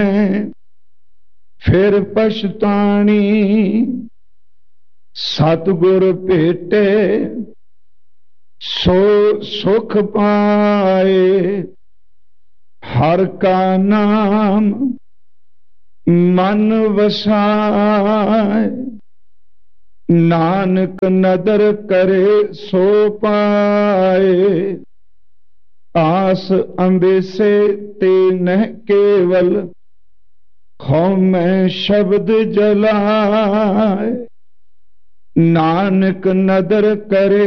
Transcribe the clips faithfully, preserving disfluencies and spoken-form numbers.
फिर पछतानी सतगुर भेटे सो सुख पाए। हर का नाम मन वसाए नानक नदर करे सो पाए। आस अंदेसे ते न केवल खौमै शब्द जलाए। नानक नदर करे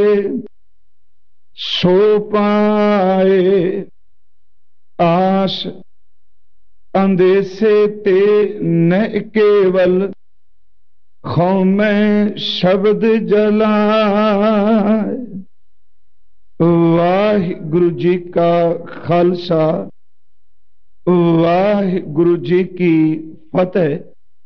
सो पाए। आस अंदेसे ते न केवल खौमै शब्द जलाए। वाहिगुरु जी का खालसा वाहिगुरु जी की फतेह।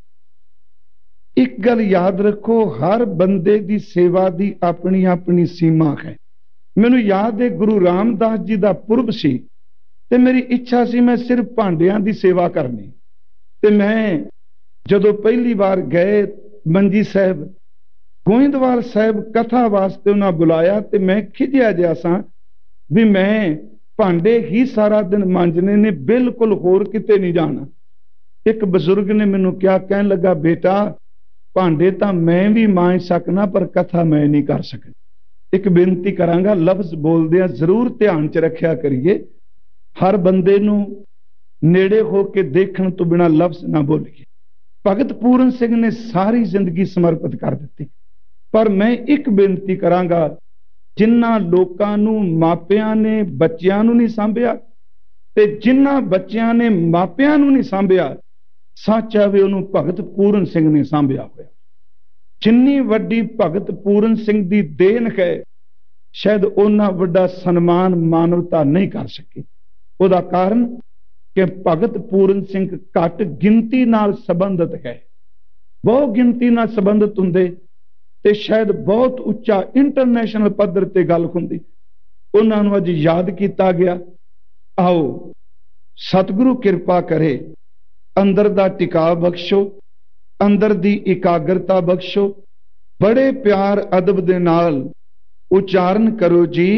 एक गल याद रखो, हर बंदे की सेवा की अपनी अपनी सीमा है। मैनू याद है गुरु रामदास जी का पुरब सी ते मेरी इच्छा सी मैं सिर्फ भांडियां की सेवा करनी। ते मैं जदों पहली बार गए मंजी साहब गोइंदवाल साहब कथा वास्ते उन्हें बुलाया ते मैं खिजिया जिहा सा भी मैं भांडे ही सारा दिन मांजने ने, बिल्कुल होर किते नहीं जाना। एक बजुर्ग ने मैनू क्या कहन लगा, बेटा भांडे तां मैं भी मांज सकना पर कथा मैं नहीं कर सकता। एक बेनती करांगा, लफ्ज बोलदे जरूर ध्यान च रखिया करिए। हर बंदे नू नेड़े हो के देखण तो बिना लफ्ज ना बोलिए। भगत पूरन सिंह ने सारी जिंदगी समर्पित कर दी, पर मैं एक बेनती करांगा, जिन्हां लोकां नू मापियां ने बच्चियां नू नहीं सांभिया ते जिन्हां बच्चियां ने मापियां नू नहीं सांभिया, सच है भी उन्होंने भगत पूरन सिंह ने सांभिया होया। जिन्नी वड्डी भगत पूरन सिंह दी देन है, शायद उन्ना वड्डा सन्मान मानवता नहीं कर सकी। उहदा कारण कि भगत पूरन सिंह घट गिनती नाल संबंधित है। बहुत गिनती नाल संबंधित हुंदे ते शायद बहुत उच्चा इंटरनेशनल पद्धर ते गल हुंदी। उन्हां नूं अज याद किया गया। आओ सतगुरु किरपा करे, अंदर दा टिकाव बख्शो, अंदर दी एकाग्रता बख्शो। बड़े प्यार अदब दे नाल उच्चारण करो जी,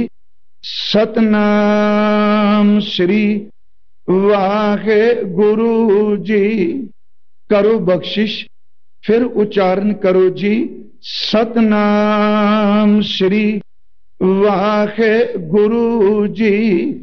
सतनाम श्री वाहे गुरु जी। करो बख्शिश, फिर उच्चारण करो जी, सतनाम श्री वाहे गुरु जी।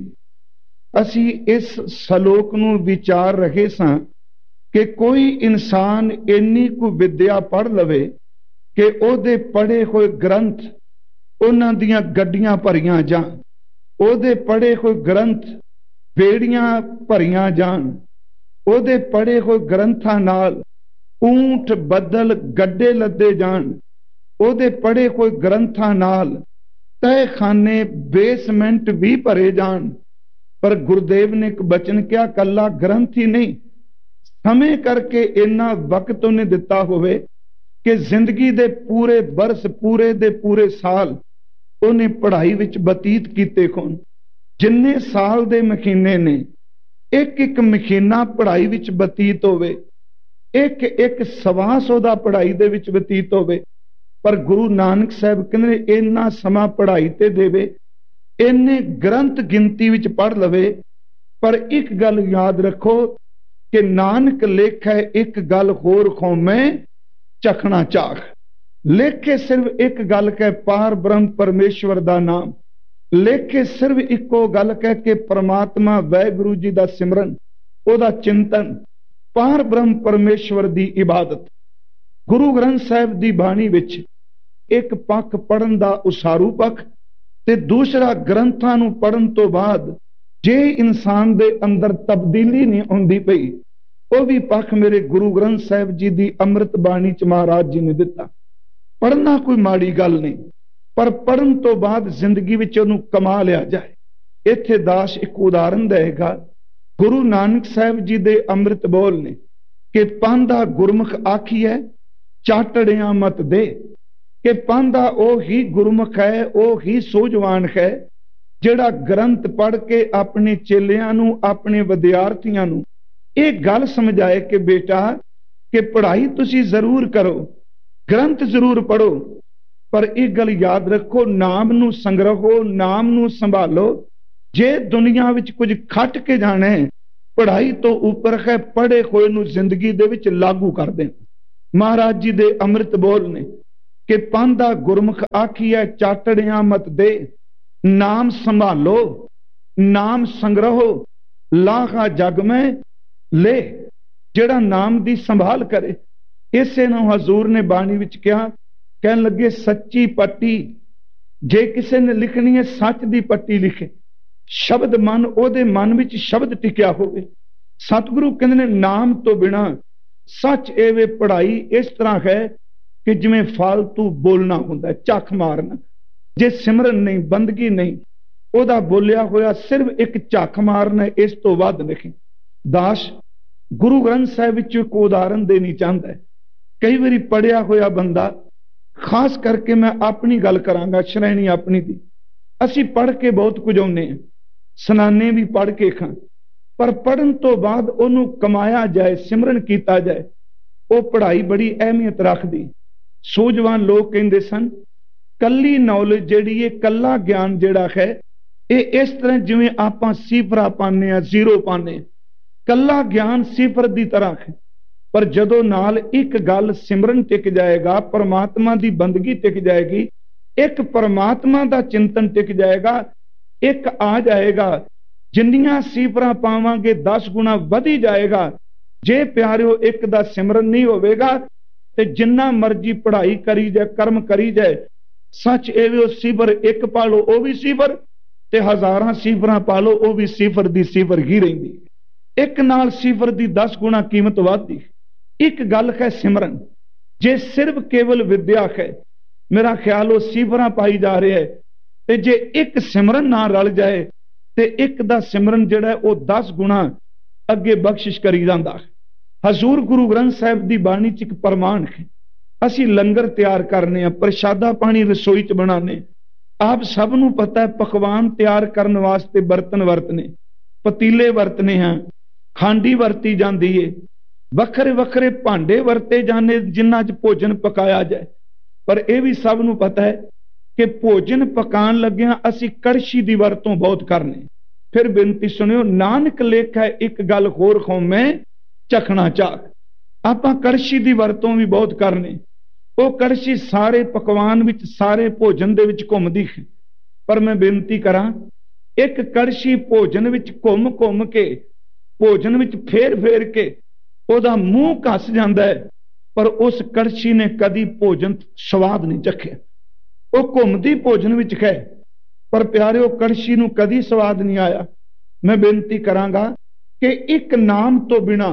असी इस सलोक नूं विचार रहे सां कि कोई इंसान इन्नी को विद्या पढ़ लवे कि ओदे पढ़े हुए ग्रंथ उन्हां दियां गड्डियां भरियां जान, ओदे पढ़े हुए ग्रंथ बेड़ियां भरियां जान, ओदे पढ़े हुए ग्रंथां नाल ऊंट बदल गड्डे लदे जान, ओदे पढ़े हुए ग्रंथां नाल तहखाने बेसमेंट भी भरे जान। पर गुरुदेव ने एक बचन क्या, कला ग्रंथ ही नहीं, समय करके इन्ना वक्त उन्हें दिता होवे कि जिंदगी दे पूरे बरस पूरे दे पूरे साल उन्हें पढ़ाई विच बतीत कीते होण। जिन्ने साल दे महीने ने एक एक महीना पढ़ाई विच बतीत होवे, एक एक सवा सौ दा पढ़ाई दे विच बतीत होवे। पर गुरु नानक साहब कहंदे इन्ना समा पढ़ाई ते देवे, इन्ने ग्रंथ गिनती विच पढ़ लवे। पर एक गल याद रखो कि नानक लेख है एक गल होर खौमै चखना चाख। लेखे सिर्फ एक गल कह पार ब्रह्म परमेश्वर दा नाम, लेखे सिर्फ इको गल कह के परमात्मा वाहिगुरु जी दा सिमरन, ओदा चिंतन, पार ब्रह्म परमेश्वर दी इबादत। गुरु ग्रंथ साहिब दी बाणी विच एक पख पढ़न दा उसारू पख ते दूसरा ग्रंथां नूं पढ़न तो बाद जे इंसान दे अंदर तब्दीली नहीं आउंदी पई, वो भी पख मेरे गुरु ग्रंथ साहिब जी दी अमृत बाणी च महाराज जी ने दिता। पढ़ना कोई माड़ी गल नहीं, पर पढ़न तो बाद जिंदगी विच उहनूं कमा लिया जाए। इत्थे दास एक उदाहरण देगा। गुरु नानक साहिब जी दे अमृत बोल ने कि पांदा गुरमुख आखिए चाटड़ियां मत दे, कि पांदा ओ ही गुरमुख है, ओ ही सूझवान है जिहड़ा ग्रंथ पढ़ के अपने चेलियां नूं अपने विद्यार्थियों नूं ये गल समझाए कि बेटा कि पढ़ाई तुसी जरूर करो, ग्रंथ जरूर पढ़ो, पर एक गल याद रखो, नाम नू संग्रहो, नाम नू संभालो। जे दुनिया विच कुछ खट के जाना है, पढ़ाई तो उपर है, पढ़े होए नू जिंदगी दे विच लागू कर दे। महाराज जी दे अमृत बोल ने कि पांदा गुरमुख आखिया चाटड़िया मत दे, नाम संभालो, नाम संग्रहो, लाखा जग में ले। जेड़ा नाम दी संभाल करे, इसे नू हजूर ने बाणी विच कहा, कहन लगे सच्ची पट्टी जे किसी ने लिखनी है, सच दी पट्टी लिखे। शब्द मन ओदे मन विच शब्द टिकिया होवे। सतगुरु कहंदे ने नाम तो बिना सच एवे पढ़ाई इस तरह है कि जिवें फालतू बोलना हुंदा, झक मारना। जे सिमरन नहीं, बंदगी नहीं, ओदा बोलिया होया सिर्फ एक झक मारना, इस तो वध नहीं। दास गुरु ग्रंथ साहिब विच एक उदाहरण देनी चाहता है। कई बारी पढ़िया होया बंदा, खास करके मैं अपनी गल करांगा, श्रेणी अपनी दी। असी पढ़ के बहुत कुछ आउने हैं, सनाने भी पढ़ के खां, पर पढ़न तो बाद ओनू कमाया जाए, सिमरन किया जाए, वो पढ़ाई बड़ी अहमियत रखदी। सूझवान लोग कहंदे सन कल्ली नॉलेज जिहड़ी है, कल्ला ज्ञान जिहड़ा है, ये इस तरह जिवें आपां सिफरा पाने आ, जीरो पाने, कल्ला ज्ञान सिफर दी तरह है। पर जदों नाल एक गल सिमरन टिक जाएगा, परमात्मा दी बंदगी टिक जाएगी, एक परमात्मा दा चिंतन टिक जाएगा, एक आ जाएगा, जिन्नियां सीफरां पावांगे दस गुना वधी जाएगा। जे प्यारिओ एक दा सिमरन नहीं होवेगा ते जिन्ना मर्जी पढ़ाई करी जाए, कर्म करी जाए, सच एवे सिफर एक पालो ओ भी सिफर, ते हजारां सिफरां पालो ओ भी सिफर दी सिफर ही रहिंदी। एक नाल सिफर दी दस गुना कीमत वधदी। एक गल है सिमरन, जे सिर्फ केवल विद्या है, मेरा ख्याल वो सिफरां पाई जा रहे है, ते जे एक सिमरन ना रल जाए ते एक दा सिमरन जिहड़ा है वो दस गुना अगे बख्शिश करी जांदा है। हजूर गुरु ग्रंथ साहिब दी बाणी च एक प्रमाण है। असी लंगर तैयार करने, प्रशादा पानी रसोई च बनाने, आप सब नूं पता है पकवान तैयार करने वास्ते बर्तन वरतने, पतीले वरतने हैं, खांडी वरती जाती है, वखरे वखरे भांडे वरते जाने जिन्हां च भोजन पकाया जाए। पर यह भी सब नूं पता है कि भोजन पकान लग्या असी कड़छी की वरतों बहुत करने। फिर बेनती सुनियो, नानक लेखा एक गल होर खौमे चखना चाक। आपां कड़छी की वरतों भी बहुत करने, वो कड़छी सारे पकवान विच, सारे भोजन दे विच घुमदी है। पर मैं बेनती करा, एक कड़छी भोजन विच घुम घुम के, भोजन विच फेर फेर के ओदा मूँह घस जांदा है, पर उस कड़छी ने कदी भोजन स्वाद नहीं चखिया। वो घुमदी भोजन विच है, पर प्यारिओ कड़छी नूं कदी स्वाद नहीं आया। मैं बेनती करांगा कि एक नाम तो बिना,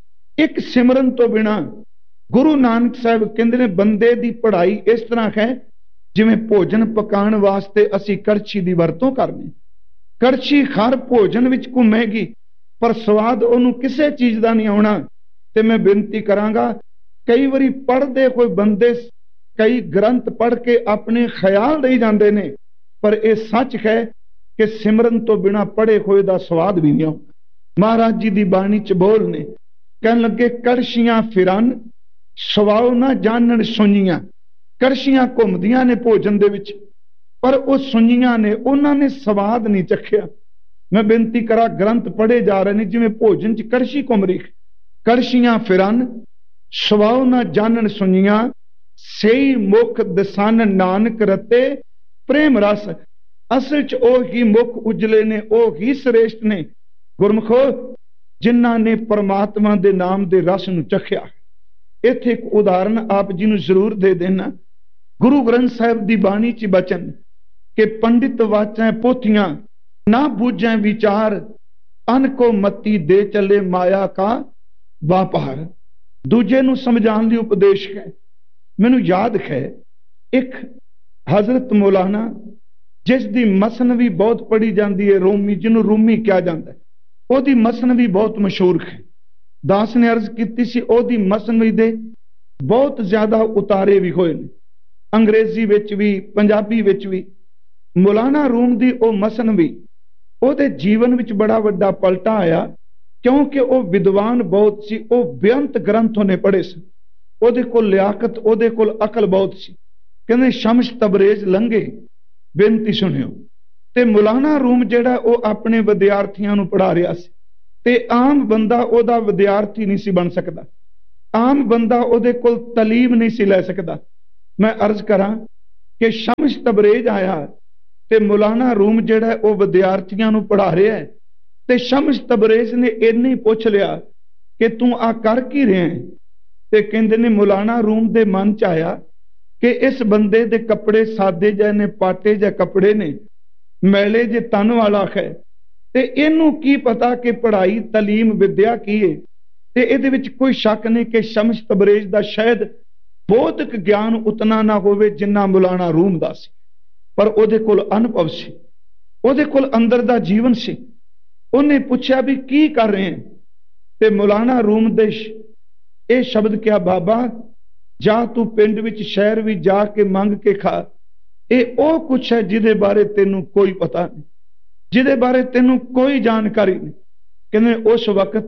एक सिमरन तो बिना, गुरु नानक साहिब कहंदे ने बंदे दी पढ़ाई इस तरह है जिवें भोजन पकाने वास्ते असी कड़छी दी वरतों करनी। कड़छी हर भोजन विच घुमेगी, पर स्वाद ओनू किसी चीज का नहीं आना। ते मैं बेनती करांगा, कई बारी पढ़ते कोई बंदे कई ग्रंथ पढ़ के अपने ख्याल दे जाते हैं, पर यह सच है कि सिमरन तो बिना पढ़े हुए का स्वाद भी नहीं आता। महाराज जी की बाणी च बोल ने कहन लगे कड़छियां फिरन सवाओ ना जानन सुनियां। कड़छियां घुमदियां ने भोजन दे विच, पर वो सुनियां ने, उन्होंने स्वाद नहीं चखिया। मैं बेनती करा, ग्रंथ पढ़े जा रहे हैं जिवें भोजन च कड़छी घुम रही। कड़छियां फिरन सवाओ ना जानन सुनियां, सही मुख दसन नानक रते प्रेम रस। असल च ओ ही मुख उजले ने, ओ ही श्रेष्ठ ने गुरमुखो जिन्हां ने परमात्मा दे नाम दे रस नूं चखिया। इत्थे एक उदाहरण आप जी नूं जरूर दे देना। गुरु ग्रंथ साहिब दी बाणी च बचन कि पंडित वाचां पोथियां ना बूझें विचार, अन को मती दे चले माया का व्यापार। दूजे नूं समझाने दी उपदेश है। मैनू याद है एक हजरत मौलाना जिस दी मसनवी बहुत पढ़ी जाती है, रोमी, जिन्हों रूमी कहा जाता है, ओदी मसनवी बहुत मशहूर है। दास ने अर्ज की सी, ओदी मसनवी दे बहुत ज्यादा उतारे भी होए ने, अंग्रेजी विच भी, पंजाबी विच भी। मौलाना रूम दी ओ मसनवी, ओदे जीवन विच बड़ा वड्डा पलटा आया क्योंकि वह विद्वान बहुत सी, वह बेअंत ग्रंथ उन्हें पढ़े सन, ਉਹਦੇ ਕੋਲ ਲਿਆਕਤ, ਉਹਦੇ ਕੋਲ ਅਕਲ ਬਹੁਤ ਸੀ। ਕਹਿੰਦੇ ਸ਼ਮਸ ਤਬਰੇਜ਼ ਲੰਘੇ, ਬੇਨਤੀ ਸੁਣਿਓ। ਤੇ ਮੌਲਾਨਾ ਰੂਮ ਜਿਹੜਾ ਉਹ ਆਪਣੇ ਵਿਦਿਆਰਥੀਆਂ ਨੂੰ ਪੜ੍ਹਾ ਰਿਹਾ ਸੀ, ਤੇ ਆਮ ਬੰਦਾ ਉਹਦਾ ਵਿਦਿਆਰਥੀ ਨਹੀਂ ਸੀ ਬਣ ਸਕਦਾ, ਆਮ ਬੰਦਾ ਉਹਦੇ ਕੋਲ ਤਾਲੀਮ ਨਹੀਂ ਸੀ ਲੈ ਸਕਦਾ। ਮੈਂ ਅਰਜ਼ ਕਰਾਂ ਕਿ ਸ਼ਮਸ ਤਬਰੇਜ਼ ਆਇਆ ਤੇ ਮੌਲਾਨਾ ਰੂਮ ਜਿਹੜਾ ਉਹ ਵਿਦਿਆਰਥੀਆਂ ਨੂੰ ਪੜ੍ਹਾ ਰਿਹਾ ਹੈ, ਤੇ ਸ਼ਮਸ ਤਬਰੇਜ਼ ਨੇ ਇੰਨੀ ਪੁੱਛ ਲਿਆ ਕਿ ਤੂੰ ਆ ਕਰ ਕੀ ਰਿਹਾ ਹੈ? ਤੇ ਕਹਿੰਦੇ ਨੇ ਮੌਲਾਨਾ ਰੂਮ ਦੇ ਮਨ ਚ ਆਇਆ ਕਿ ਇਸ ਬੰਦੇ ਦੇ ਕੱਪੜੇ ਸਾਦੇ ਜਿਹੇ ਨੇ, ਪਾਟੇ ਜਿਹੇ ਕੱਪੜੇ ਨੇ, ਮੈਲੇ ਜੇ ਤਨ ਵਾਲਾ ਹੈ, ਤੇ ਇਹਨੂੰ ਕੀ ਪਤਾ ਕਿ ਪੜ੍ਹਾਈ ਤਾਲੀਮ ਵਿਦਿਆ ਕੀ ਹੈ। ਤੇ ਇਹਦੇ ਵਿੱਚ ਕੋਈ ਸ਼ੱਕ ਨਹੀਂ ਕਿ ਸ਼ਮਸ ਤਬਰੇਜ਼ ਦਾ ਸ਼ਾਇਦ ਬੌਧਿਕ ਗਿਆਨ ਉਤਨਾ ਨਾ ਹੋਵੇ ਜਿੰਨਾ ਮੌਲਾਨਾ ਰੂਮ ਦਾ ਸੀ, ਪਰ ਉਹਦੇ ਕੋਲ ਅਨੁਭਵ ਸੀ, ਉਹਦੇ ਕੋਲ ਅੰਦਰ ਦਾ ਜੀਵਨ ਸੀ। ਉਹਨੇ ਪੁੱਛਿਆ ਵੀ ਕੀ ਕਰ ਰਹੇ ਹੈ? ਤੇ ਮੌਲਾਨਾ ਰੂਮ ਦੇ ਇਹ ਸ਼ਬਦ ਕਿਹਾ, ਬਾਬਾ ਜਾ ਤੂੰ ਪਿੰਡ ਵਿੱਚ ਸ਼ਹਿਰ ਵੀ ਜਾ ਕੇ ਮੰਗ ਕੇ ਖਾ, ਇਹ ਉਹ ਕੁਛ ਹੈ ਜਿਹਦੇ ਬਾਰੇ ਤੈਨੂੰ ਕੋਈ ਪਤਾ ਨਹੀਂ, ਜਿਹਦੇ ਬਾਰੇ ਤੈਨੂੰ ਕੋਈ ਜਾਣਕਾਰੀ ਨਹੀਂ। ਕਹਿੰਦੇ ਉਸ ਵਕਤ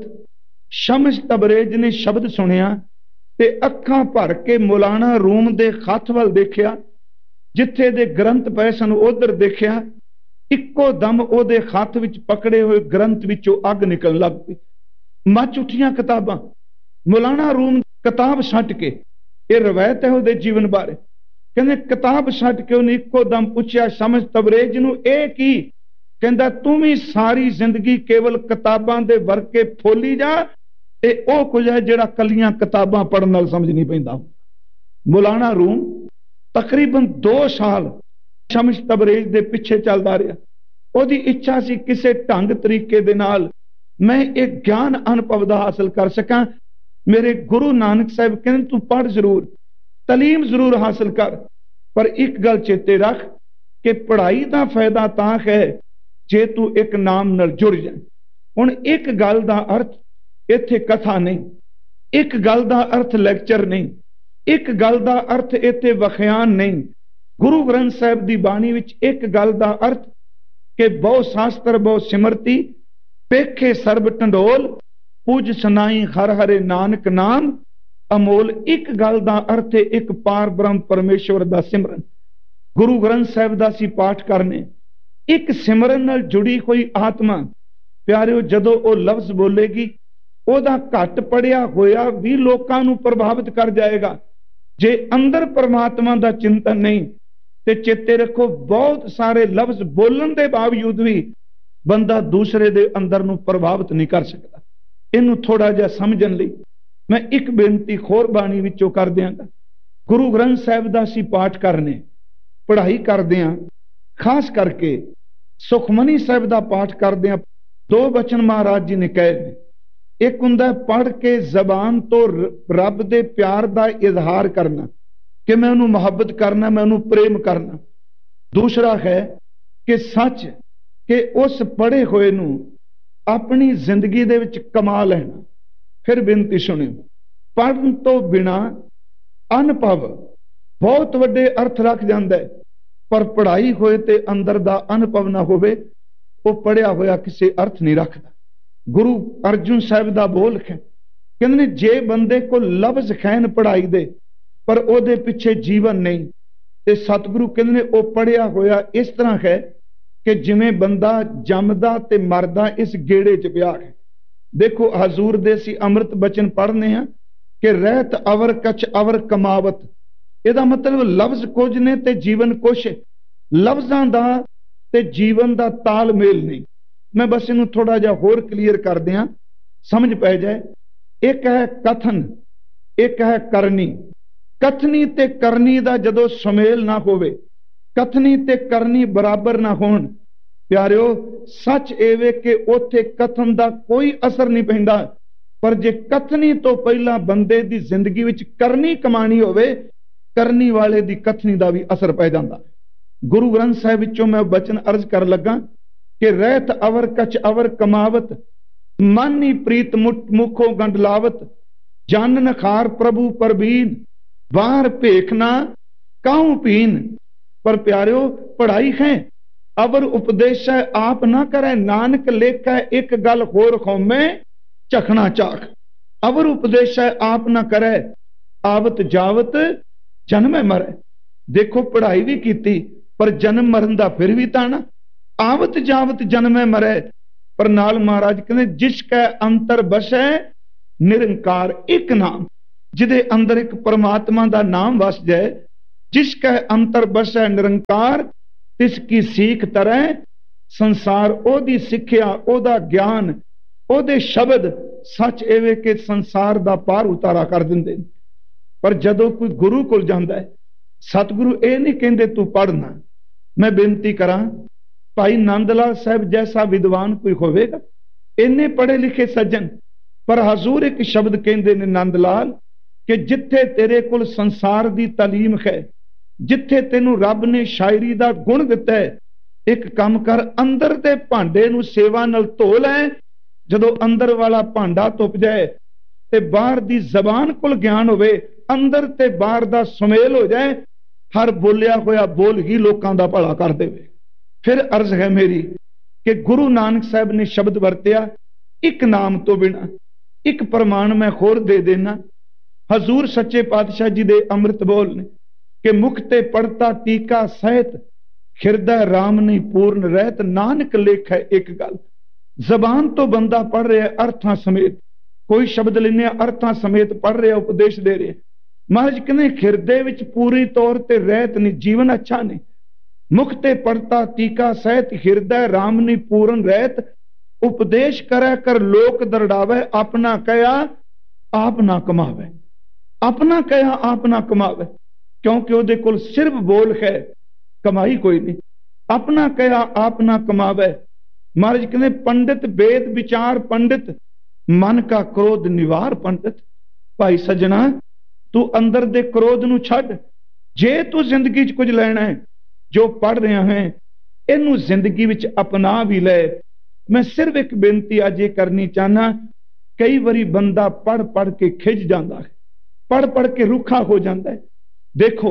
ਸ਼ਮਸ ਤਬਰੇਜ਼ ਨੇ ਸ਼ਬਦ ਸੁਣਿਆ ਤੇ ਅੱਖਾਂ ਭਰ ਕੇ ਮੌਲਾਨਾ ਰੂਮ ਦੇ ਹੱਥ ਵੱਲ ਦੇਖਿਆ, ਜਿੱਥੇ ਦੇ ਗ੍ਰੰਥ ਪਏ ਸਨ ਉਧਰ ਦੇਖਿਆ, ਇੱਕੋ ਦਮ ਉਹਦੇ ਹੱਥ ਵਿੱਚ ਪਕੜੇ ਹੋਏ ਗ੍ਰੰਥ ਵਿੱਚੋਂ ਅੱਗ ਨਿਕਲਣ ਲੱਗ ਪਈ, ਮੱਚ ਉੱਠੀਆਂ ਕਿਤਾਬਾਂ। ਮੌਲਾਨਾ ਰੂਮ ਕਿਤਾਬ ਛੱਡ ਕੇ, ਇਹ ਰਵਾਇਤ ਹੈ ਉਹਦੇ ਜੀਵਨ ਬਾਰੇ, ਕਹਿੰਦੇ ਕਿਤਾਬ ਛੱਡ ਕੇ ਉਹਨੇ ਇੱਕੋ ਦਮ ਪੁੱਛਿਆ ਸ਼ਮਸ ਤਬਰੇਜ਼ ਨੂੰ, ਇਹ ਕੀ? ਕਹਿੰਦਾ ਤੂੰ ਵੀ ਸਾਰੀ ਜ਼ਿੰਦਗੀ ਕੇਵਲ ਕਿਤਾਬਾਂ ਦੇ ਵਰਕੇ ਫੋਲੀ ਜਾ, ਇਹ ਉਹ ਕੁਝ ਹੈ ਜਿਹੜਾ ਕੱਲੀਆਂ ਕਿਤਾਬਾਂ ਪੜ੍ਹਨ ਨਾਲ ਸਮਝ ਨਹੀਂ ਪੈਂਦਾ। ਮੌਲਾਨਾ ਰੂਮ ਤਕਰੀਬਨ ਦੋ ਸਾਲ ਸ਼ਮਸ ਤਬਰੇਜ਼ ਦੇ ਪਿੱਛੇ ਚੱਲਦਾ ਰਿਹਾ। ਉਹਦੀ ਇੱਛਾ ਸੀ ਕਿਸੇ ਢੰਗ ਤਰੀਕੇ ਦੇ ਨਾਲ ਮੈਂ ਇਹ ਗਿਆਨ ਅਨੁਭਵ ਦਾ ਹਾਸਲ ਕਰ ਸਕਾਂ। ਮੇਰੇ ਗੁਰੂ ਨਾਨਕ ਸਾਹਿਬ ਕਹਿੰਦੇ ਤੂੰ ਪੜ੍ਹ ਜ਼ਰੂਰ, ਤਾਲੀਮ ਜ਼ਰੂਰ ਹਾਸਲ ਕਰ, ਪਰ ਇੱਕ ਗੱਲ ਚੇਤੇ ਰੱਖ ਕਿ ਪੜ੍ਹਾਈ ਦਾ ਫਾਇਦਾ ਤਾਂ ਹੈ ਜੇ ਤੂੰ ਇੱਕ ਨਾਮ ਨਾਲ ਜੁੜ ਜਾਏ। ਹੁਣ ਇੱਕ ਗੱਲ ਦਾ ਅਰਥ ਇੱਥੇ ਕਥਾ ਨਹੀਂ, ਇੱਕ ਗੱਲ ਦਾ ਅਰਥ ਲੈਕਚਰ ਨਹੀਂ, ਇੱਕ ਗੱਲ ਦਾ ਅਰਥ ਇੱਥੇ ਵਖਿਆਨ ਨਹੀਂ। ਗੁਰੂ ਗ੍ਰੰਥ ਸਾਹਿਬ ਦੀ ਬਾਣੀ ਵਿੱਚ ਇੱਕ ਗੱਲ ਦਾ ਅਰਥ ਕਿ ਬਹੁ ਸ਼ਾਸਤਰ ਬਹੁ ਸਿਮਰਤੀ, ਪੇਖੇ ਸਰਬ ਢੰਡੋਲ, ਪੂਜ ਸੁਨਾਈ ਹਰ ਹਰੇ ਨਾਨਕ ਨਾਮ ਅਮੋਲ। ਇੱਕ ਗੱਲ ਦਾ ਅਰਥ ਹੈ ਇੱਕ ਪਾਰ ਬ੍ਰਹਮ ਪਰਮੇਸ਼ਵਰ ਦਾ ਸਿਮਰਨ। ਗੁਰੂ ਗ੍ਰੰਥ ਸਾਹਿਬ ਦਾ ਅਸੀਂ ਪਾਠ ਕਰਨੇ, ਇੱਕ ਸਿਮਰਨ ਨਾਲ ਜੁੜੀ ਹੋਈ ਆਤਮਾ ਪਿਆਰਿਓ ਜਦੋਂ ਉਹ ਲਫ਼ਜ਼ ਬੋਲੇਗੀ, ਉਹਦਾ ਘੱਟ ਪੜਿਆ ਹੋਇਆ ਵੀ ਲੋਕਾਂ ਨੂੰ ਪ੍ਰਭਾਵਿਤ ਕਰ ਜਾਏਗਾ। ਜੇ ਅੰਦਰ ਪਰਮਾਤਮਾ ਦਾ ਚਿੰਤਨ ਨਹੀਂ ਤੇ ਚੇਤੇ ਰੱਖੋ ਬਹੁਤ ਸਾਰੇ ਲਫ਼ਜ਼ ਬੋਲਣ ਦੇ ਬਾਵਜੂਦ ਵੀ ਬੰਦਾ ਦੂਸਰੇ ਦੇ ਅੰਦਰ ਨੂੰ ਪ੍ਰਭਾਵਿਤ ਨਹੀਂ ਕਰ ਸਕਦਾ। ਇਹਨੂੰ ਥੋੜਾ ਜਿਹਾ ਸਮਝਣ ਲਈ ਮੈਂ ਇੱਕ ਬੇਨਤੀ ਹੋਰ ਬਾਣੀ ਵਿੱਚੋਂ ਕਰ ਦਿਆਂਗਾ। ਗੁਰੂ ਗ੍ਰੰਥ ਸਾਹਿਬ ਦਾ ਅਸੀਂ ਪਾਠ ਕਰਨੇ, ਪੜ੍ਹਾਈ ਕਰਦੇ ਹਾਂ, ਖਾਸ ਕਰਕੇ ਸੁਖਮਨੀ ਸਾਹਿਬ ਦਾ ਪਾਠ ਕਰਦੇ ਹਾਂ। ਦੋ ਬਚਨ ਮਹਾਰਾਜ ਜੀ ਨੇ ਕਹੇ ਨੇ, ਇੱਕ ਹੁੰਦਾ ਪੜ੍ਹ ਕੇ ਜ਼ਬਾਨ ਤੋਂ ਰੱਬ ਦੇ ਪਿਆਰ ਦਾ ਇਜ਼ਹਾਰ ਕਰਨਾ ਕਿ ਮੈਂ ਉਹਨੂੰ ਮੁਹੱਬਤ ਕਰਨਾ, ਮੈਂ ਉਹਨੂੰ ਪ੍ਰੇਮ ਕਰਨਾ। ਦੂਸਰਾ ਹੈ ਕਿ ਸੱਚ ਕਿ ਉਸ ਪੜ੍ਹੇ ਹੋਏ ਨੂੰ ਆਪਣੀ ਜ਼ਿੰਦਗੀ ਦੇ ਵਿੱਚ ਕਮਾ ਲੈਣਾ। ਫਿਰ ਬੇਨਤੀ ਸੁਣਿਓ, ਪੜ੍ਹਨ ਤੋਂ ਬਿਨਾ ਅਨੁਭਵ ਬਹੁਤ ਵੱਡੇ ਅਰਥ ਰੱਖ ਜਾਂਦਾ ਹੈ, ਪਰ ਪੜ੍ਹਾਈ ਹੋਏ ਤੇ ਅੰਦਰ ਦਾ ਅਨੁਭਵ ਨਾ ਹੋਵੇ, ਉਹ ਪੜ੍ਹਿਆ ਹੋਇਆ ਕਿਸੇ ਅਰਥ ਨਹੀਂ ਰੱਖਦਾ। ਗੁਰੂ ਅਰਜਨ ਸਾਹਿਬ ਦਾ ਬੋਲ ਹੈ, ਕਹਿੰਦੇ ਨੇ ਜੇ ਬੰਦੇ ਕੋਲ ਲਫ਼ਜ਼ ਖੈਨ ਪੜ੍ਹਾਈ ਦੇ ਪਰ ਉਹਦੇ ਪਿੱਛੇ ਜੀਵਨ ਨਹੀਂ, ਤੇ ਸਤਿਗੁਰੂ ਕਹਿੰਦੇ ਨੇ ਉਹ ਪੜ੍ਹਿਆ ਹੋਇਆ ਇਸ ਤਰ੍ਹਾਂ ਹੈ ਕਿ ਜਿਵੇਂ ਬੰਦਾ ਜੰਮਦਾ ਤੇ ਮਰਦਾ ਇਸ ਗੇੜੇ 'ਚ ਪਿਆ ਹੈ। ਦੇਖੋ ਹਜ਼ੂਰ ਦੇ ਅਸੀਂ ਅੰਮ੍ਰਿਤ ਬਚਨ ਪੜ੍ਹਨੇ ਆ ਕਿ ਰਹਿਤ ਅਵਰ ਕਛ ਅਵਰ ਕਮਾਵਤ, ਇਹਦਾ ਮਤਲਬ ਲਫ਼ਜ਼ ਕੁਝ ਨੇ ਤੇ ਜੀਵਨ ਕੁਛ। ਲਫ਼ਜ਼ਾਂ ਦਾ ਤੇ ਜੀਵਨ ਦਾ ਤਾਲਮੇਲ ਨਹੀਂ। ਮੈਂ ਬਸ ਇਹਨੂੰ ਥੋੜਾ ਜਿਹਾ ਹੋਰ ਕਲੀਅਰ ਕਰ ਦਿਆਂ, ਸਮਝ ਪੈ ਜਾਏ। ਇੱਕ ਹੈ ਕਥਨ, ਇੱਕ ਹੈ ਕਰਨੀ। ਕਥਨੀ ਤੇ ਕਰਨੀ ਦਾ ਜਦੋਂ ਸੁਮੇਲ ਨਾ ਹੋਵੇ, ਕਥਨੀ ਤੇ ਕਰਨੀ ਬਰਾਬਰ ਨਾ ਹੋਣ, ਪਿਆਰਿਓ ਸੱਚ ਇਹ ਵੇ ਕਿ ਉੱਥੇ ਕਥਨ ਦਾ ਕੋਈ ਅਸਰ ਨਹੀਂ ਪੈਂਦਾ, ਪਰ ਜੇ ਕਥਨੀ ਤੋਂ ਪਹਿਲਾਂ ਬੰਦੇ ਦੀ ਜ਼ਿੰਦਗੀ ਵਿੱਚ ਕਰਨੀ ਕਮਾਣੀ ਹੋਵੇ, ਕਰਨੀ ਵਾਲੇ ਦੀ ਕਥਨੀ ਦਾ ਵੀ ਅਸਰ ਪੈ ਜਾਂਦਾ। ਗੁਰੂ ਗ੍ਰੰਥ ਸਾਹਿਬ ਵਿੱਚੋਂ ਮੈਂ ਬਚਨ ਅਰਜ਼ ਕਰ ਲੱਗਾ ਕਿ ਰਹਿਤ ਅਵਰ ਕਛ ਅਵਰ ਕਮਾਵਤ, ਮਨ ਹੀ ਪ੍ਰੀਤ ਮੁਖੋਂ ਗੰਡਲਾਵਤ, ਜਨ ਨਖਾਰ ਪ੍ਰਭੂ ਪਰਬੀਨ, ਬਾਹਰ ਭੇਖਣਾ ਕਾਹੂ ਪੀਨ। ਪਰ ਪਿਆਰਿਓ ਪੜ੍ਹਾਈ ਹੈ ਅਵਰ ਉਪਦੇਸ਼ ਹੈ ਆਪ ਨਾ ਕਰੇ, ਨਾਨਕ ਲੇਖੈ ਇੱਕ ਗੱਲ ਹੋਰ ਖੌਮੇ, झखना चाख। अवर उपदेश है आप ना करे, आवत जावत जन्म मरे। देखो पढ़ाई भी की पर जन्म मरण का फिर भी ताना, आवत जावत जन्म मरे। पर नाल महाराज कहते जिसका अंतर बसै निरंकार एक नाम, जिदे अंदर एक परमात्मा का नाम वस जाए, जिसका अंतर बसै निरंकार तिसकी सीख तरह संसार। ओदी सिक्ख्या, ओदा ज्ञान, ओदे शब्द सच एवे के संसार दा पार उतारा कर दिंदे। पर जदों कोई गुरु कोल जांदा है, सतगुरु ये नहीं कहते तू पढ़ना। मैं बेनती करा भाई नंद लाल साहब जैसा विद्वान कोई होवेगा, इन्ने पढ़े लिखे सज्जन, पर हजूर एक शब्द कहते ने नंद लाल कि जिथे तेरे कोल संसार दी तालीम है, जिथे तेनू रब ने शायरी दा गुण दिता है, एक काम कर अंदर दे भांडे नू सेवा नाल धो लै। जदों अंदर वाला भांडा धुप जाए ते बाहर दी जबान कोल ज्ञान होवे, अंदर ते बाहर दा सुमेल हो जाए, हर बोलिया होया बोल ही लोकां दा भला कर देवे। फिर अर्ज है मेरी कि गुरु नानक साहब ने शब्द वरतिया एक नाम तो बिना, एक प्रमाण मैं होर दे देना। हजूर सच्चे पातशाह जी दे अमृत बोल ने कि मुख ते पढ़ता टीका सहित, हिरदा राम नहीं पूर्ण रहत। नानक लेख है एक गल, जबान तो बंदा पढ़ रहा है अर्थां समेत, कोई शब्द लेने अर्थां समेत पढ़ रहे, उपदेश दे रहे। महाराज कहने हिरदे विच पूरी तौर ते रहत नहीं, जीवन अच्छा नहीं। मुख ते पढ़ता टीका सहित, हिरदा राम नहीं पूर्ण रहत। उपदेश करे कर लोक दरड़ावे, अपना कया आप ना कमावे। अपना कया आप ना कमावे, क्योंकि उहदे कोल सिर्फ बोल है, कमाई कोई नहीं। अपना कया आप ना कमावे। महाराज कहते पंडित वेद विचार पंडित, मन का क्रोध निवार पंडित। भाई सजना तू अंदर दे क्रोध नू छड्ड, जे तू जिंदगी च कुछ लेना है, जो पढ़ रहा है इनू जिंदगी विच अपना भी ले। मैं सिर्फ एक बेनती अज ये करनी चाहना, कई बारी बंदा पढ़ पढ़ के खिज जाता है, पढ़ पढ़ के रुखा हो जाता है। देखो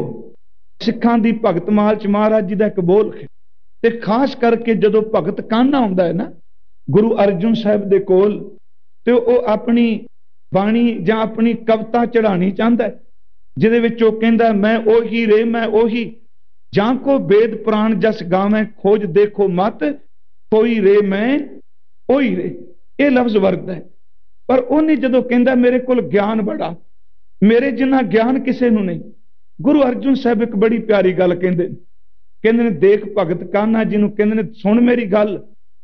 सिखां दी भगत माल च महाराज जी का एक बोल है, ते खास करके जदों भगत कान्हा आउंदा है ना गुरु अर्जुन साहब दे कोल, ते वो अपनी बाणी जां अपनी कविता चढ़ानी चाहता है, जिहदे विच वो कहंदा मैं ओही रे मैं ओही, जां को वेद पुराण जस गावें खोज देखो मत, कोई रे मैं ओही रे। ये लफ्ज वरतदा है। पर उन्हें जदों कहंदा मेरे कोल ज्ञान बड़ा, मेरे जिन्ना ज्ञान किसे नूं नहीं। गुरु अर्जुन साहब एक बड़ी प्यारी गल कहंदे कहंदे ने, देख भगत कान्हा जी नूं कहंदे ने, सुन मेरी गल,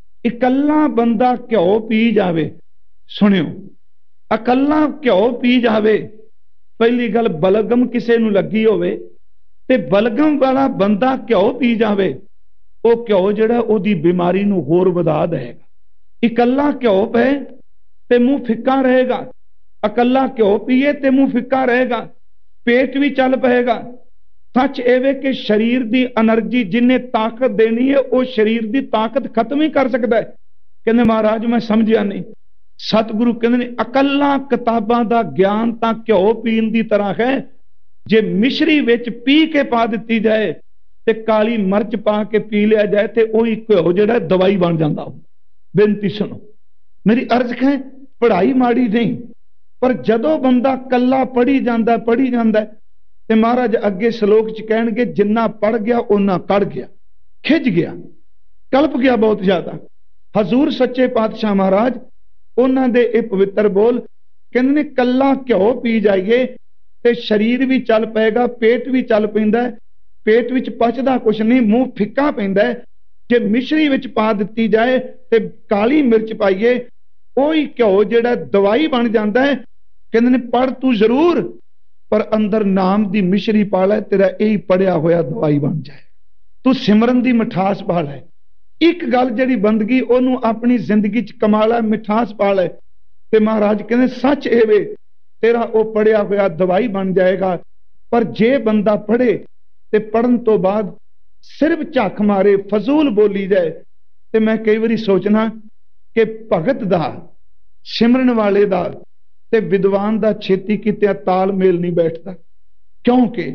इकल्ला बंदा घ्यो पी जावे, सुनियो इकल्ला घ्यो पी जावे, पहली गल बलगम किसे नूं लगी होवे ते बलगम वाला बंदा घ्यो पी जावे, वो घ्यो जिहड़ा ओदी बीमारी नूं होर वधा देगा। इकल्ला घ्यो पे ते मुंह फिक्का रहेगा, इकल्ला घ्यो पीए ते मुंह फिक्का रहेगा, पेट भी चल पएगा। सच एवे कि शरीर की एनर्जी जिन्हें ताकत देनी है वो शरीर की ताकत खत्म ही कर सकता है। कहते महाराज मैं समझिया नहीं। सतगुरु कहते ने अकल्ला किताबां दा ज्ञान तां घ्यो पीण दी तरह है, जे मिश्री विच पी के पा दिती जाए ते काली मिर्च पा के पी लिया जाए ते वही घ्यो जिहड़ा दवाई बन जाता। बेनती सुनो मेरी अर्ज है, पढ़ाई माड़ी नहीं, पर जदों बंदा कल्ला पढ़ी जाता पढ़ी जाता ते महाराज अगे श्लोक च कहणगे जिन्ना पढ़ गया उन्ना कड़ गया, खिज गया, कल्प गया बहुत ज्यादा। हजूर सच्चे पातशाह महाराज उन्हां दे इह पवित्र बोल कहंदे ने, कल्ला घ्यो पी जाइए ते शरीर भी चल पेगा, पेट भी चल पैंदा है, पेट विच पचदा कुछ नहीं, मुंह फिक्का पैंदा है। जे मिश्री विच पा दिती जाए ते काली मिर्च पाइए, ओही घ्यो जिहड़ा दवाई बन जाता है। कहंदे ने पढ़ तू जरूर, पर अंदर नाम दी मिश्री पा लै, तेरा यही पढ़िया होया दवाई बन जाए। तू सिमरन दी मिठास पा लै, एक गल जिहड़ी बंदगी ओनू अपनी जिंदगी च कमा लै, मिठास पा लै, ते महाराज कहंदे सच एवे तेरा वो पढ़िया होया दवाई बन जाएगा। पर जे बंदा पढ़े ते पढ़न तो बाद सिर्फ झक मारे, फजूल बोली जाए, ते मैं कई बारी सोचना कि भगत दा, सिमरन वाले दा ते विद्वान दा छेती कित्या तालमेल नहीं बैठता, क्योंकि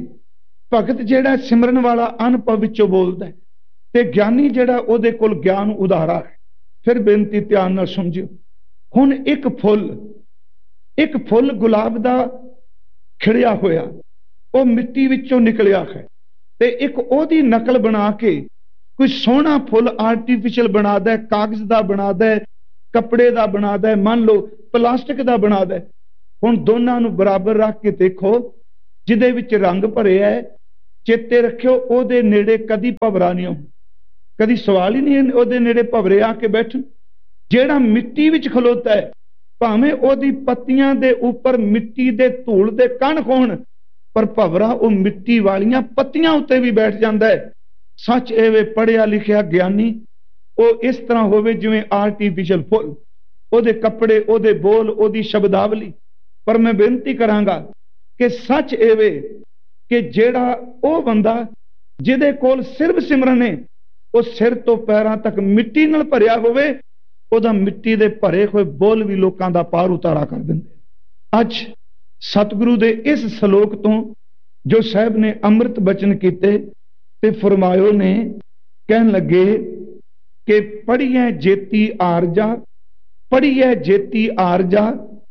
भगत जिहड़ा सिमरन वाला अनुभव विचों बोलदा है ते ज्ञानी जिहड़ा उहदे कोल ज्ञान उधारा है। फिर बेनती ध्यान नाल समझियो, हुण एक फुल एक फुल गुलाब दा खिड़िया होया वो मिट्टी विचों निकलिया है ते एक ओदी नकल बना के कोई सोहना फुल आर्टिफिशियल बना दे, कागज दा बना दे, कपड़े दा बना दे, मान लो प्लास्टिक दा बना दे। हुण दोनां नूं बराबर रख के देखो, जिहदे विच रंग भरे है, चेते रखियो ओदे नेड़े कदी भवरा नहीं आउणा, कदी सवाल ही नहीं ओदे नेड़े भवरे आके बैठन। जेड़ा मिट्टी विच खलोता है भावें ओदी पत्तियां दे उपर मिट्टी दे धूल दे कण होण, पर भवरा वो मिट्टी वालियां पत्तियां उत्ते भी बैठ जांदा है। सच एवे पढ़िया लिखिया ज्ञानी वो इस तरह होवे जिवें आर्टिफिशियल फुल, ओदे कपड़े, ओदे बोल, ओदी शब्दावली। पर मैं बेनती करांगा कि सच एवे कि जेड़ा ओ बंदा जिहदे कोल सिर्फ सिमरन है वो सिर तो पैरां तक मिट्टी नाल भरिया होवे, ओदा मिट्टी दे भरे होए बोल भी लोकां दा पार उतारा कर दिंदे। अज सतगुरु दे इस सलोक तो जो साहब ने अमृत बचन कीते ते फरमायो ने, कहन लगे कि पढ़िए जेती आरजा, पढ़िए जेती आरजा,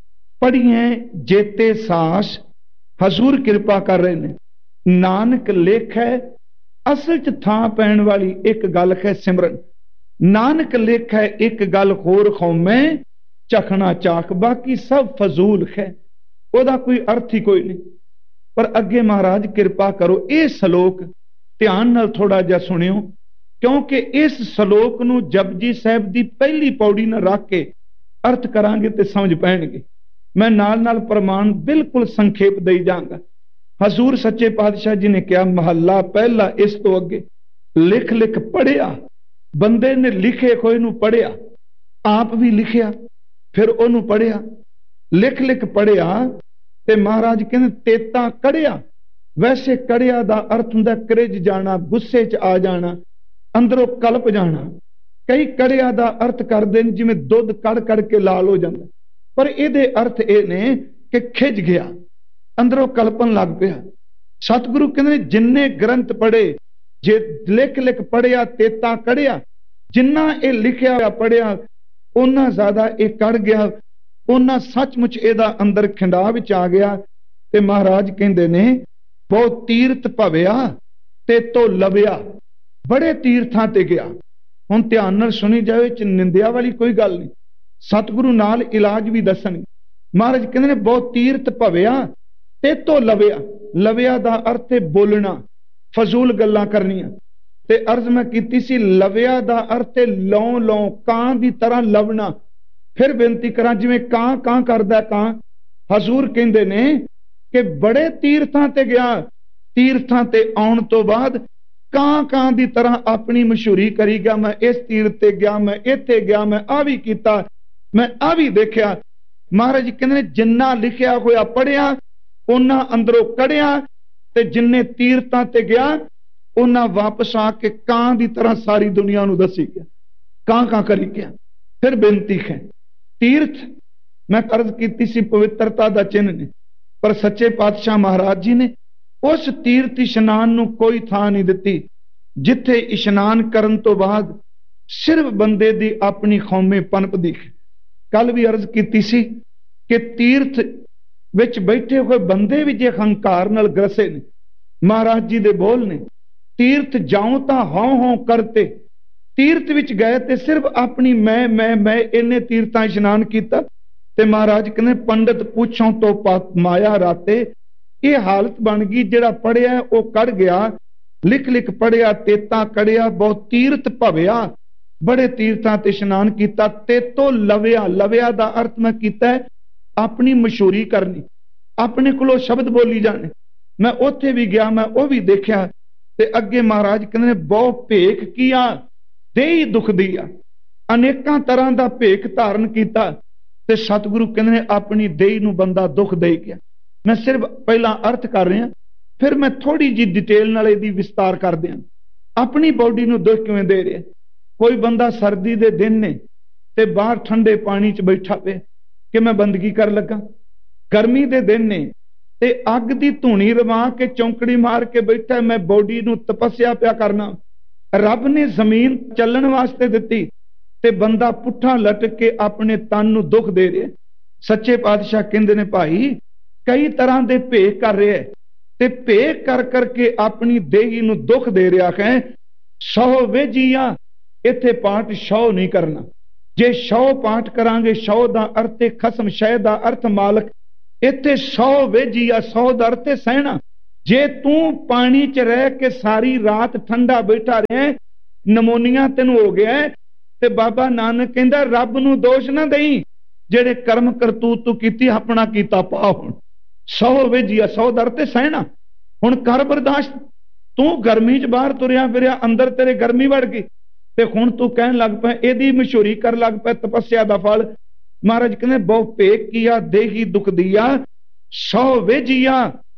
पढ़िए जेते सास। हजूर कृपा कर रहे ने, नानक लेख है असल च थां पैण वाली एक गल है सिमरन। नानक लेख है एक गल होर खौमे, चखना चाक बाकी सब फजूल है, ओदा कोई अर्थ ही कोई नहीं। पर अगे महाराज कृपा करो ये सलोक ध्यान नाल थोड़ा जिहा सुनियो, क्योंकि इस सलोक नूं जपजी साहिब दी पहली पौड़ी नाल रख के अर्थ करांगे ते समझ पैणगे। मैं नाल नाल प्रमाण बिल्कुल संखेप दई जांगा। हजूर सच्चे पातशाह जी ने कहा, महला पहला इस तो अगे लिख लिख पढ़िया। बंदे ने लिखे होए नूं पढ़िया, आप भी लिखिया फिर ओनू पढ़िया, लिख लिख पढ़िया ते महाराज कहंदे तेता कढ़िया। वैसे कढ़िया दा अर्थ हुंदा करिज जाना, गुस्से च आ जाना, अंदरों कलप जाना। कई कढ़िया दा अर्थ करदे ने जिवें दुध कड़ कड़ के लाल हो जांदा, पर इहदे अर्थ ये ने कि खिज गया, अंदरों कलपन लग पिया। सतगुरु कहंदे जिन्ने ग्रंथ पढ़े, जे लिख लिख पढ़िया तेता कढ़िया, जिन्ना ये लिखिया पढ़िया उन्ना ज्यादा ये कड़ गया, उन्ना सचमुच इहदा अंदर खिंडा विच आ गया। ते महाराज कहंदे ने बहुत तीर्थ भविया ते तो लविया, बड़े तीर्थां ते गया। हुण ध्यान नाल सुनी जावे, च निंदिया वाली कोई गल नहीं, सतगुरु नाल इलाज भी दसणगे। महाराज कहंदे ने बहुत तीर्थ भविया ते तो लविया। लविया दा अर्थ है बोलना, फजूल गल्लां करनियां। ते अर्ज मैं कीती सी लविया दा अर्थ है लौं लौं, कां दी तरह लवना। फिर बेनती करा जिवें कां कां करदा कां। हजूर कहंदे ने कि बड़े तीर्थां ते गया, तीर्थां ते आउण तो बाद कां कां दी तरह अपनी मशहूरी करी गया। मैं इस तीर्थ ते गया, मैं इत्थे गया, मैं आ भी कीता, मैं आ भी देखिया। महाराज कहंदे ने जिन्ना लिखिया होया पढ़िया उन्ना अंदरों कढ़िया, ते जिन्ने तीर्थां ते गया उन्ना वापस आके कां दी तरह सारी दुनिया नूं दसी गया, कां कां करी गया। फिर बेनती है, तीर्थ मैं अर्ज कीती सी पवित्रता दा चिन्ह ने, पर सच्चे पातशाह महाराज जी ने उस तीर्थ इशनान नूं कोई थां नहीं दिती जिथे इशनान करन तो बाद सिर्फ बंदे दी अपनी खौमे पनपदी। कल भी अर्ज कीती सी कि तीर्थ विच बैठे हुए बंदे भी जे हंकार नाल ग्रसे ने। महाराज जी दे बोल ने, तीर्थ जाऊं तां हौं हौं करते। तीर्थ विच गए ते सिर्फ अपनी मैं मैं मैं इन्ने तीर्थां इशनान कीता। ते महाराज कहने पंडित पूछों तो माया राते, ये हालत बन गई जेड़ा पढ़िया वो कड़ गया, लिख लिख पढ़िया तेता कड़िया, बहुत तीर्थ भविया, बड़े तीर्थां ते इशनान कीता, ते तो लविया। लविया दा अर्थ मैं कीता है अपनी मशहूरी करनी, अपने कोलों शब्द बोली जाने। मैं उत्थे भी गया, मैं वो भी देखा। ते अगे महाराज कहने बहुत भेख किया देही दुख दिया, अनेकां तरह दा भेख धारण किया। ते सतगुरु कहने अपनी देही नूं बंदा दुख दे गया। मैं सिर्फ पहला अर्थ कर रहा, फिर मैं थोड़ी जी डिटेल नाल इहदी विस्तार कर दियां। अपनी बॉडी नूं दुख किवें दे रहा। कोई बंदा सर्दी दे दिन ने ते बाहर ठंडे पानी च बैठा पे कि मैं बंदगी कर लगा, गर्मी दे दिन ने ते अग दी धूनी रवा के चौंकड़ी मार के बैठा, मैं बॉडी नूं तपस्या पिया करना। रब ने जमीन चलण वास्ते दिती, ਤੇ ਬੰਦਾ ਪੁੱਠਾ ਲਟਕ ਕੇ ਆਪਣੇ ਤਨ ਨੂੰ ਦੁੱਖ ਦੇ ਰਿਹਾ। ਸੱਚੇ ਪਾਤਸ਼ਾਹ ਕਹਿੰਦੇ ਨੇ ਭਾਈ ਕਈ ਤਰ੍ਹਾਂ ਦੇ ਭੇਖ ਕਰ ਰਿਹਾ ਤੇ ਭੇਖ ਕਰ ਕਰਕੇ ਆਪਣੀ ਦੇਹੀ ਨੂੰ ਦੁੱਖ ਦੇ ਰਿਹਾ ਹੈ। ਸੌ ਵੇਜੀਆਂ ਇੱਥੇ ਪਾਠ ਸ਼ੌ ਨਹੀਂ ਕਰਨਾ। ਜੇ ਸ਼ੌ ਪਾਠ ਕਰਾਂਗੇ, ਸ਼ੌ ਦਾ ਅਰਥ ਹੈ ਖਸਮ, ਸ਼ੈ ਦਾ ਅਰਥ ਮਾਲਕ। ਇੱਥੇ ਸੌ ਵੇਜੀਆ, ਸੌ ਦਾ ਅਰਥ ਹੈ ਸਹਿਣਾ। ਜੇ ਤੂੰ ਪਾਣੀ 'ਚ ਰਹਿ ਕੇ ਸਾਰੀ ਰਾਤ ਠੰਡਾ ਬੈਠਾ ਰਿਹਾ, ਨਮੋਨੀਆ ਤੈਨੂੰ ਹੋ ਗਿਆ, ਤੇ ਬਾਬਾ ਨਾਨਕ ਕਹਿੰਦਾ ਰੱਬ ਨੂੰ ਦੋਸ਼ ਨਾ ਦੇਈ, ਜਿਹੜੇ ਕਰਮ ਕਰਤੂਤ ਤੂੰ ਕੀਤੀ ਆਪਣਾ ਕੀਤਾ ਪਾ। ਹੁਣ ਸੌ ਵੇਜੀਆ, ਸੌ ਦਾ ਅਰਥ ਹੈ ਸਹਿਣਾ। ਹੁਣ ਕਰ ਬਰਦਾਸ਼ਤ। ਤੂੰ ਗਰਮੀ 'ਚ ਬਾਹਰ ਤੁਰਿਆ ਫਿਰਿਆ, ਅੰਦਰ ਤੇਰੇ ਗਰਮੀ ਵੜ ਗਈ ਤੇ ਹੁਣ ਤੂੰ ਕਹਿਣ ਲੱਗ ਪਿਆ, ਇਹਦੀ ਮਸ਼ਹੂਰੀ ਕਰ ਲੱਗ ਪਿਆ ਤਪੱਸਿਆ ਦਾ ਫਲ। ਮਹਾਰਾਜ ਕਹਿੰਦੇ ਬਹੁ ਭੇਖ ਕੀਆ ਦੇਹੀ ਦੁਖ ਦੀਆ, ਸੌ ਵੇਜੀਆ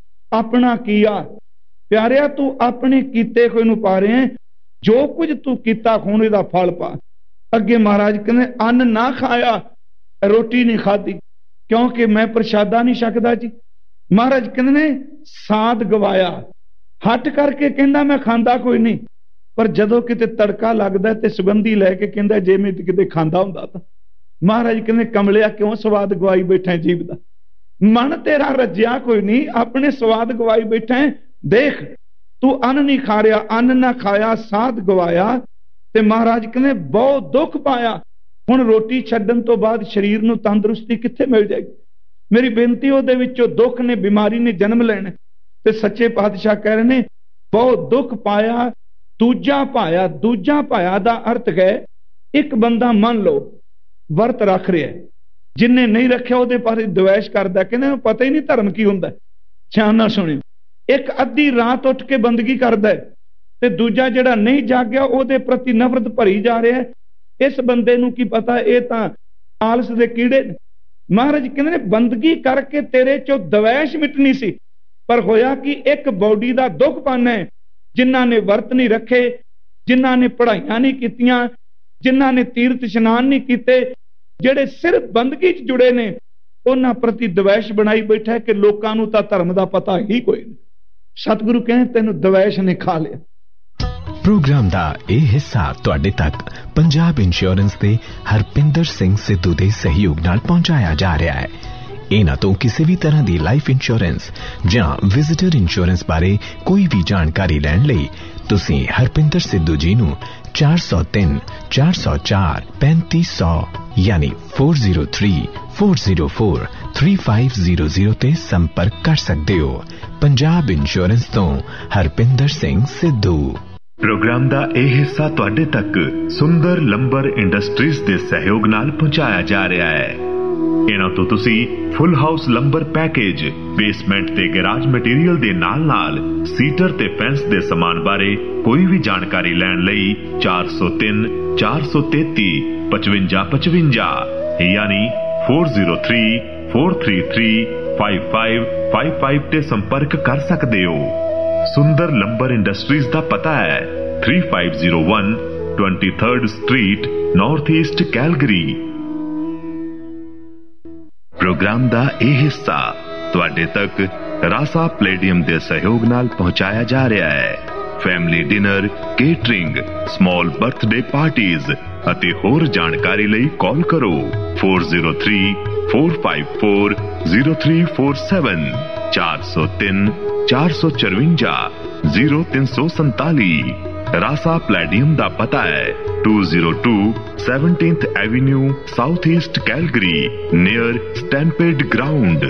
ਆਪਣਾ ਕੀਆ। ਪਿਆਰਿਆ ਤੂੰ ਆਪਣੇ ਕੀਤੇ ਹੋਏ ਨੂੰ ਪਾ ਰਿਹਾ, ਜੋ ਕੁਝ ਤੂੰ ਕੀਤਾ ਹੁਣ ਇਹਦਾ ਫਲ ਪਾ। ਅੱਗੇ ਮਹਾਰਾਜ ਕਹਿੰਦੇ ਅੰਨ ਨਾ ਖਾਇਆ, ਰੋਟੀ ਨਹੀਂ ਖਾਧੀ ਕਿਉਂਕਿ ਮੈਂ ਪ੍ਰਸ਼ਾਦਾ ਨਹੀਂ ਛਕਦਾ ਜੀ। ਮਹਾਰਾਜ ਕਹਿੰਦੇ ਨੇ ਸਾਧ ਗਵਾਇਆ, ਹੱਟ ਕਰਕੇ ਕਹਿੰਦਾ ਮੈਂ ਖਾਂਦਾ ਕੋਈ ਨਹੀਂ, ਪਰ ਜਦੋਂ ਕਿਤੇ ਤੜਕਾ ਲੱਗਦਾ ਤੇ ਸੁਗੰਧੀ ਲੈ ਕੇ ਕਹਿੰਦਾ ਜੇ ਮੈਂ ਕਿਤੇ ਖਾਂਦਾ ਹੁੰਦਾ ਤਾਂ। ਮਹਾਰਾਜ ਕਹਿੰਦੇ ਕਮਲਿਆ ਕਿਉਂ ਸਵਾਦ ਗਵਾਈ ਬੈਠਾ ਜੀਵ ਦਾ, ਮਨ ਤੇਰਾ ਰੱਜਿਆ ਕੋਈ ਨਹੀਂ, ਆਪਣੇ ਸਵਾਦ ਗਵਾਈ ਬੈਠਾ। ਦੇਖ ਤੂੰ ਅੰਨ ਨਹੀਂ ਖਾ ਰਿਹਾ, ਅੰਨ ਨਾ ਖਾਇਆ ਸਾਧ ਗਵਾਇਆ, ਤੇ ਮਹਾਰਾਜ ਕਹਿੰਦੇ ਬਹੁਤ ਦੁੱਖ ਪਾਇਆ। ਹੁਣ ਰੋਟੀ ਛੱਡਣ ਤੋਂ ਬਾਅਦ ਸਰੀਰ ਨੂੰ ਤੰਦਰੁਸਤੀ ਕਿੱਥੇ ਮਿਲ ਜਾਏਗੀ? ਮੇਰੀ ਬੇਨਤੀ ਉਹਦੇ ਵਿੱਚੋਂ ਦੁੱਖ ਨੇ, ਬਿਮਾਰੀ ਨੇ ਜਨਮ ਲੈਣਾ। ਤੇ ਸੱਚੇ ਪਾਤਸ਼ਾਹ ਕਹਿ ਰਹੇ ਨੇ ਬਹੁਤ ਦੁੱਖ ਪਾਇਆ, ਦੂਜਾ ਪਾਇਆ। ਦੂਜਾ ਪਾਇਆ ਦਾ ਅਰਥ ਹੈ ਇੱਕ ਬੰਦਾ ਮੰਨ ਲਓ ਵਰਤ ਰੱਖ ਰਿਹਾ, ਜਿੰਨੇ ਨਹੀਂ ਰੱਖਿਆ ਉਹਦੇ ਬਾਰੇ ਦਵੈਸ਼ ਕਰਦਾ, ਕਹਿੰਦੇ ਪਤਾ ਹੀ ਨਹੀਂ ਧਰਮ ਕੀ ਹੁੰਦਾ। ਧਿਆਨ ਨਾਲ ਸੁਣਿਓ, ਇੱਕ ਅੱਧੀ ਰਾਤ ਉੱਠ ਕੇ ਬੰਦਗੀ ਕਰਦਾ ਤੇ ਦੂਜਾ ਜਿਹੜਾ ਨਹੀਂ ਜਾਗਿਆ ਉਹਦੇ ਪ੍ਰਤੀ ਨਫ਼ਰਤ ਭਰੀ ਜਾ ਰਿਹਾ। ਇਸ ਬੰਦੇ ਨੂੰ ਕੀ ਪਤਾ ਇਹ ਤਾਂ ਆਲਸ ਦੇ ਕੀੜੇ ਨੇ। ਮਹਾਰਾਜ ਕਹਿੰਦੇ ਨੇ ਬੰਦਗੀ ਕਰਕੇ ਤੇਰੇ ਚੋਂ ਦਵੈਸ਼ ਮਿਟਣੀ ਸੀ, ਪਰ ਹੋਇਆ ਕਿ ਇੱਕ ਬੌਡੀ ਦਾ ਦੁੱਖ ਪਾਣਾ ਹੈ। ਜਿਨ੍ਹਾਂ ਨੇ ਵਰਤ ਨਹੀਂ ਰੱਖੇ, ਜਿਨ੍ਹਾਂ ਨੇ ਪੜ੍ਹਾਈਆਂ ਨਹੀਂ ਕੀਤੀਆਂ, ਜਿਨ੍ਹਾਂ ਨੇ ਤੀਰਥ ਇਸ਼ਨਾਨ ਨਹੀਂ ਕੀਤੇ, ਜਿਹੜੇ ਸਿਰਫ ਬੰਦਗੀ 'ਚ ਜੁੜੇ ਨੇ, ਉਹਨਾਂ ਪ੍ਰਤੀ ਦਵੈਸ਼ ਬਣਾਈ ਬੈਠਾ ਕਿ ਲੋਕਾਂ ਨੂੰ ਤਾਂ ਧਰਮ ਦਾ ਪਤਾ ਹੀ ਕੋਈ ਨਹੀਂ। ਸਤਿਗੁਰੂ ਕਹਿੰਦੇ ਤੈਨੂੰ ਦਵੈਸ਼ ਨੇ ਖਾ ਲਿਆ। ਪ੍ਰੋਗਰਾਮ ਦਾ ਇਹ ਹਿੱਸਾ ਤੁਹਾਡੇ ਤੱਕ ਪੰਜਾਬ ਇੰਸ਼ੋਰੈਂਸ ਦੇ ਹਰਪਿੰਦਰ ਸਿੰਘ ਸਿੱਧੂ ਦੇ ਸਹਿਯੋਗ ਨਾਲ ਪਹੁੰਚਾਇਆ ਜਾ ਰਿਹਾ ਹੈ। ਇਹਨਾਂ ਤੋਂ ਕਿਸੇ ਵੀ ਤਰ੍ਹਾਂ ਦੀ ਲਾਈਫ ਇੰਸ਼ੋਰੈਂਸ ਜਾਂ ਵਿਜ਼ਿਟਰ ਇੰਸ਼ੋਰੈਂਸ ਬਾਰੇ ਕੋਈ ਵੀ ਜਾਣਕਾਰੀ ਲੈਣ ਲਈ ਤੁਸੀਂ ਹਰਪਿੰਦਰ ਸਿੱਧੂ ਜੀ ਨੂੰ ਚਾਰ ਸੌ ਤਿੰਨ ਚਾਰ ਸੌ ਚਾਰ ਪੈਂਤੀ ਸੌ ਯਾਨੀ ਚਾਰ ਸੌ ਤਿੰਨ ਚਾਰ ਸੌ ਚਾਰ ਤਿੰਨ ਪੰਜ ਜ਼ੀਰੋ ਜ਼ੀਰੋ ਤੇ ਸੰਪਰਕ ਕਰ ਸਕਦੇ ਹੋ। ਪੰਜਾਬ ਇੰਸ਼ੋਰੈਂਸ ਤੋਂ ਹਰਪਿੰਦਰ ਸਿੰਘ ਸਿੱਧੂ। ਪ੍ਰੋਗਰਾਮ ਦਾ ਇਹ ਹਿੱਸਾ ਤੁਹਾਡੇ ਤੱਕ ਸੁੰਦਰ ਲੰਬਰ ਇੰਡਸਟਰੀਜ਼ ਦੇ ਸਹਿਯੋਗ ਨਾਲ ਪਹੁੰਚਾਇਆ ਜਾ ਰਿਹਾ ਹੈ। ਇਹਨਾਂ ਤੋਂ ਤੁਸੀਂ ਫੁੱਲ ਹਾਊਸ ਲੰਬਰ ਪੈਕੇਜ, ਬੇਸਮੈਂਟ ਤੇ ਗੈਰਾਜ ਮਟੀਰੀਅਲ ਦੇ ਨਾਲ ਨਾਲ ਸੀਟਰ ਤੇ ਫੈਂਸ ਦੇ ਸਮਾਨ ਬਾਰੇ ਕੋਈ ਵੀ ਜਾਣਕਾਰੀ ਲੈਣ ਲਈ ਚਾਰ ਸੌ ਤਿੰਨ ਚਾਰ ਸੌ ਤੇਤੀ ਪਚਵੰਜਾ ਪਚਵੰਜਾ ਯਾਨੀ ਚਾਰ ਸੌ ਤਿੰਨ ਚਾਰ ਸੌ ਤੇਤਰ ਪੰਜ ਪੰਜ ਪੰਜ ਪੰਜ ਤੇ ਸੰਪਰਕ ਕਰ ਸਕਦੇ ਹੋ। ਸੁੰਦਰ ਲੰਬਰ ਇੰਡਸਟਰੀਜ਼ ਦਾ ਪਤਾ ਹੈ ਤਿੰਨ ਪੰਜ ਜ਼ੀਰੋ ਇੱਕ ਤੀਸਰੀ street, north East Calgary. Programme ਦਾ ਇਹ ਹਿੱਸਾ ਤੁਹਾਡੇ ਤੱਕ ਰਾਸਾ ਪਲੇਡੀਅਮ ਦੇ ਸਹਿਯੋਗ ਨਾਲ ਪਹੁੰਚਾਇਆ ਜਾ ਰਿਹਾ ਹੈ। Family dinner, catering, small birthday parties ਅਤੇ ਹੋਰ ਜਾਣਕਾਰੀ ਲਈ ਕਾਲ ਕਰੋ ਚਾਰ ਜ਼ੀਰੋ ਤਿੰਨ ਚਾਰ ਪੰਜ ਚਾਰ ਜ਼ੀਰੋ ਤਿੰਨ ਚਾਰ ਸੱਤ ਚਾਰ ਸੌ ਤਿੰਨ ਚਾਰ ਸੌ ਚਰਵੰਜਾ ਜ਼ੀਰੋ ਤਿੰਨ ਸੌ ਸੰਤਾਲੀ। ਰਾਸਾ ਪਲੇਡੀਅਮ ਦਾ ਪਤਾ ਹੈ ਦੋ ਜ਼ੀਰੋ ਦੋ ਸੈਵਨਟੀਨਥ avenue, south East Calgary, near ਸਟੈਂਪੇਡ ground.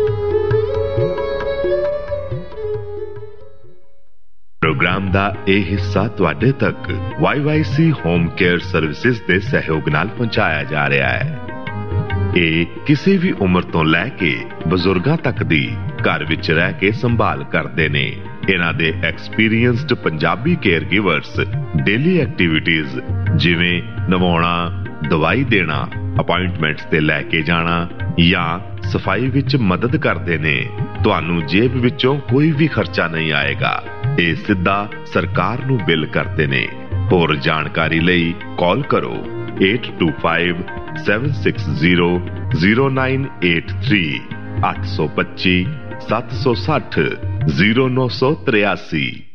Programme ਦਾ ਇਹ ਹਿੱਸਾ ਤੁਹਾਡੇ ਤੱਕ why Y C home care services ਦੇ ਸਹਿਯੋਗ ਨਾਲ ਪਹੁੰਚਾਇਆ ਜਾ ਰਿਹਾ ਹੈ। ਇਹ ਕਿਸੇ ਵੀ ਉਮਰ ਤੋਂ ਲੈ ਕੇ ਬਜ਼ੁਰਗਾਂ ਤੱਕ ਦੀ ਘਰ ਵਿੱਚ ਰਹਿ ਕੇ ਸੰਭਾਲ ਕਰਦੇ ਨੇ। ਇਹਨਾਂ ਦੇ experienced Punjabi care ਗਿਵਰਸ daily activities ਜਿਵੇਂ ਨਵਾਉਣਾ, ਦਵਾਈ ਦੇਣਾ, ਅਪਾਇੰਟਮੈਂਟਸ ਤੇ ਲੈ ਕੇ ਜਾਣਾ ਜਾਂ ਸਫਾਈ ਵਿੱਚ ਮਦਦ ਕਰਦੇ ਨੇ। ਤੁਹਾਨੂੰ ਜੇਬ ਵਿੱਚੋਂ ਕੋਈ ਵੀ ਖਰਚਾ ਨਹੀਂ ਆਏਗਾ। ਇਹ ਸਿੱਧਾ ਸਰਕਾਰ ਨੂੰ ਬਿੱਲ ਕਰਦੇ ਨੇ। ਹੋਰ ਜਾਣਕਾਰੀ ਲਈ ਕਾਲ ਕਰੋ ਅੱਠ ਦੋ ਪੰਜ ਸੱਤ ਛੇ ਜ਼ੀਰੋ ਜ਼ੀਰੋ ਨੌ ਅੱਠ ਤਿੰਨ ਅੱਠ ਦੋ ਪੱਚੀ ਸੱਤ ਸੌ ਸੱਠ ਜ਼ੀਰੋ ਨੌ ਸੌ ਤਰਿਆਸੀ।